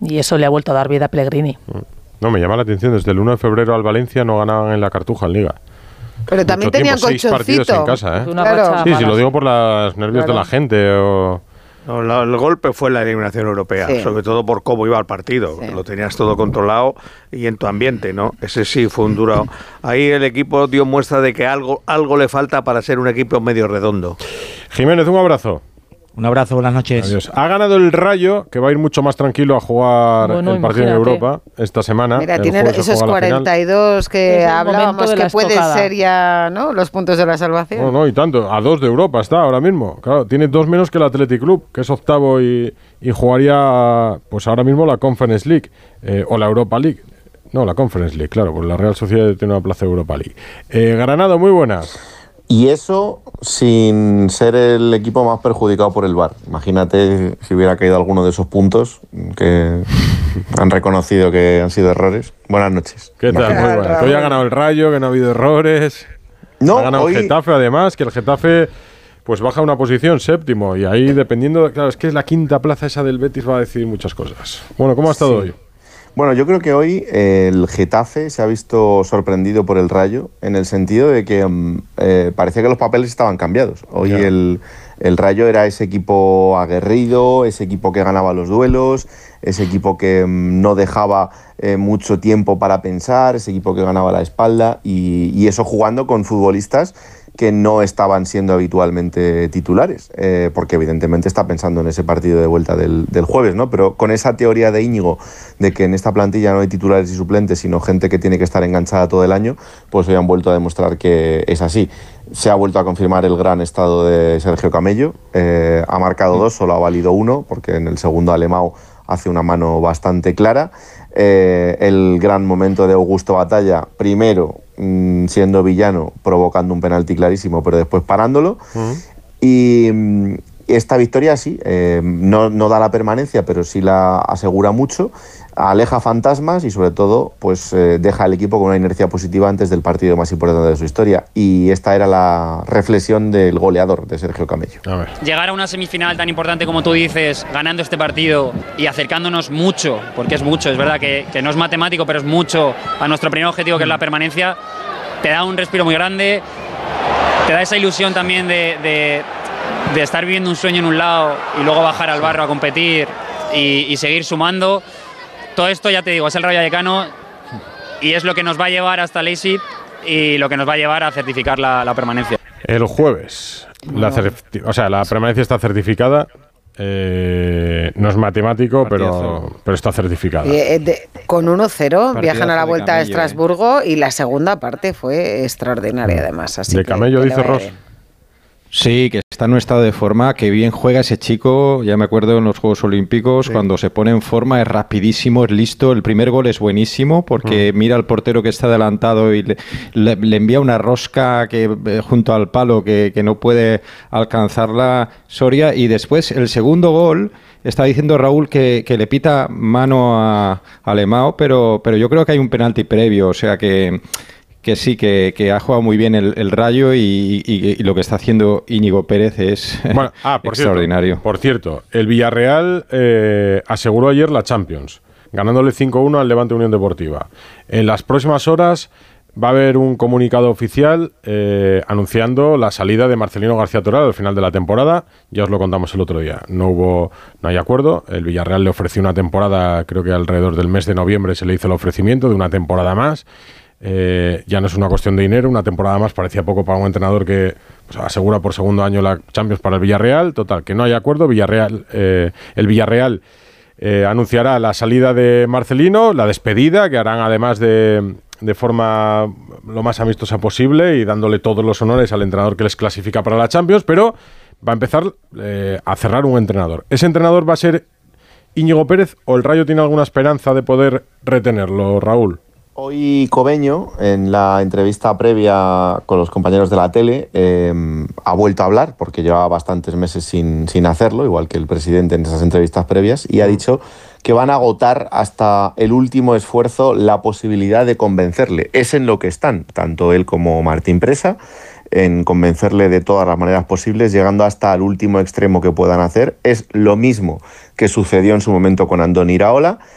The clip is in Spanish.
Y eso le ha vuelto a dar vida a Pellegrini. No, me llama la atención, desde el 1 de febrero al Valencia no ganaban en la Cartuja en Liga. Pero también tenían colchoncito. 6 partidos en casa, ¿eh? Claro. Sí, lo digo por los nervios de la gente o... No, el golpe fue la eliminación europea, sobre todo por cómo iba el partido. Lo tenías todo controlado y en tu ambiente, ¿no? Ese sí fue un duro. Ahí el equipo dio muestra de que algo le falta para ser un equipo medio redondo. Jiménez, un abrazo. Un abrazo, buenas noches. Adiós. Ha ganado el Rayo, que va a ir mucho más tranquilo a jugar el partido en Europa esta semana. Mira, tiene esos 42 que hablábamos que puede ser ya, ¿no?, los puntos de la salvación. No, y tanto. A 2 de Europa está ahora mismo. Claro, tiene 2 menos que el Athletic Club, que es octavo y jugaría pues ahora mismo la Conference League o la Europa League. No, la Conference League, claro, porque la Real Sociedad tiene una plaza de Europa League. Granado, muy buenas. Y eso sin ser el equipo más perjudicado por el VAR. Imagínate si hubiera caído alguno de esos puntos que han reconocido que han sido errores. Buenas noches. ¿Qué tal? Muy buenas. Hoy ha ganado el Rayo, que no ha habido errores. No, ha ganado el Getafe, además, que el Getafe pues baja una posición, séptimo. Y ahí, dependiendo, claro, es que es la quinta plaza esa del Betis, va a decidir muchas cosas. Bueno, ¿cómo ha estado hoy? Bueno, yo creo que hoy el Getafe se ha visto sorprendido por el Rayo, en el sentido de que parecía que los papeles estaban cambiados. Hoy el Rayo era ese equipo aguerrido, ese equipo que ganaba los duelos, ese equipo que no dejaba mucho tiempo para pensar, ese equipo que ganaba la espalda, y eso jugando con futbolistas que no estaban siendo habitualmente titulares, porque evidentemente está pensando en ese partido de vuelta del jueves, ¿no? Pero con esa teoría de Íñigo de que en esta plantilla no hay titulares y suplentes, sino gente que tiene que estar enganchada todo el año, pues hoy han vuelto a demostrar que es así. Se ha vuelto a confirmar el gran estado de Sergio Camello, ha marcado 2, solo ha valido 1, porque en el segundo Alemão hace una mano bastante clara. El gran momento de Augusto Batalla, primero siendo villano, provocando un penalti clarísimo, pero después parándolo. Y esta victoria sí, no da la permanencia, pero sí la asegura mucho, aleja fantasmas y sobre todo pues deja al equipo con una inercia positiva antes del partido más importante de su historia. Y esta era la reflexión del goleador, de Sergio Camello. A ver. Llegar a una semifinal tan importante como tú dices, ganando este partido y acercándonos mucho, porque es mucho, es verdad que no es matemático, pero es mucho a nuestro primer objetivo, que es la permanencia, te da un respiro muy grande, te da esa ilusión también de estar viviendo un sueño en un lado y luego bajar al barro a competir y seguir sumando. Todo esto, ya te digo, es el Rayo Vallecano y es lo que nos va a llevar hasta Leipzig y lo que nos va a llevar a certificar la permanencia. El jueves, la permanencia está certificada. No es matemático, pero está certificada. Con 1-0 viajan a la vuelta a Estrasburgo y la segunda parte fue extraordinaria, además. Así de Camello, dice Ross. Sí, que está en un estado de forma, que bien juega ese chico. Ya me acuerdo en los Juegos Olímpicos, cuando se pone en forma, es rapidísimo, es listo. El primer gol es buenísimo porque mira al portero que está adelantado y le envía una rosca junto al palo que no puede alcanzarla Soria. Y después el segundo gol, está diciendo Raúl que le pita mano a Alemão, pero yo creo que hay un penalti previo, o sea que sí, que ha jugado muy bien el Rayo y lo que está haciendo Íñigo Pérez es extraordinario. Por cierto, el Villarreal aseguró ayer la Champions, ganándole 5-1 al Levante Unión Deportiva. En las próximas horas va a haber un comunicado oficial anunciando la salida de Marcelino García Toral al final de la temporada. Ya os lo contamos el otro día. No hay acuerdo. El Villarreal le ofreció una temporada, creo que alrededor del mes de noviembre se le hizo el ofrecimiento de una temporada más. Ya no es una cuestión de dinero, una temporada más parecía poco para un entrenador que pues, asegura por segundo año la Champions para el Villarreal. Total, que no hay acuerdo. El Villarreal anunciará la salida de Marcelino, la despedida, que harán además de forma lo más amistosa posible y dándole todos los honores al entrenador que les clasifica para la Champions, pero va a empezar a cerrar un entrenador. ¿Ese entrenador va a ser Íñigo Pérez o el Rayo tiene alguna esperanza de poder retenerlo, Raúl? Hoy Cobeño, en la entrevista previa con los compañeros de la tele, ha vuelto a hablar, porque llevaba bastantes meses sin hacerlo, igual que el presidente en esas entrevistas previas, y ha dicho que van a agotar hasta el último esfuerzo la posibilidad de convencerle. Es en lo que están, tanto él como Martín Presa, en convencerle de todas las maneras posibles, llegando hasta el último extremo que puedan hacer. Es lo mismo que sucedió en su momento con Andoni Iraola,